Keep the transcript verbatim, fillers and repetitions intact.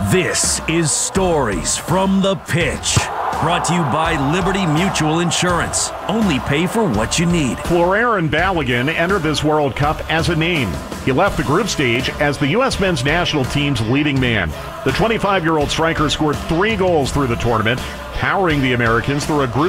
This is Stories from the Pitch. Brought to you by Liberty Mutual Insurance. Only pay for what you need. Florent Balogun entered this World Cup as a name. He left the group stage as the U S men's national team's leading man. The twenty-five-year-old striker scored three goals through the tournament, powering the Americans through a group